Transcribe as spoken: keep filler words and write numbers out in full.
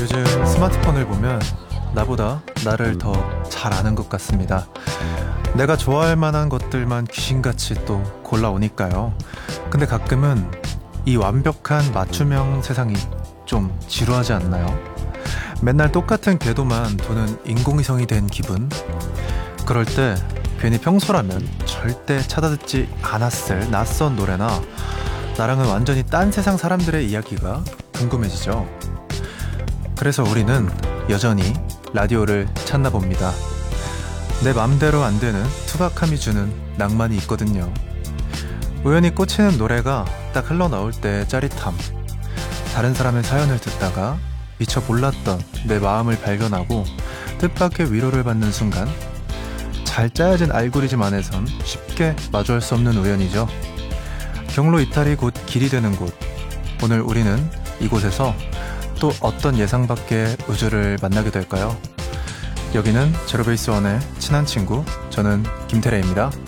요즘 스마트폰을 보면 나보다 나를 더 잘 아는 것 같습니다. 내가 좋아할 만한 것들만 귀신같이 또 골라오니까요. 근데 가끔은 이 완벽한 맞춤형 세상이 좀 지루하지 않나요? 맨날 똑같은 궤도만 도는 인공위성이 된 기분? 그럴 때 괜히 평소라면 절대 찾아듣지 않았을 낯선 노래나 나랑은 완전히 딴 세상 사람들의 이야기가 궁금해지죠. 그래서 우리는 여전히 라디오를 찾나 봅니다. 내 맘대로 안 되는 투박함이 주는 낭만이 있거든요. 우연히 꽂히는 노래가 딱 흘러나올 때 짜릿함, 다른 사람의 사연을 듣다가 미처 몰랐던 내 마음을 발견하고 뜻밖의 위로를 받는 순간, 잘 짜여진 알고리즘 안에선 쉽게 마주할 수 없는 우연이죠. 경로 이탈이 곧 길이 되는 곳, 오늘 우리는 이곳에서 또 어떤 예상 밖의 우주를 만나게 될까요? 여기는 제로베이스원의 친한 친구, 저는 김태래입니다.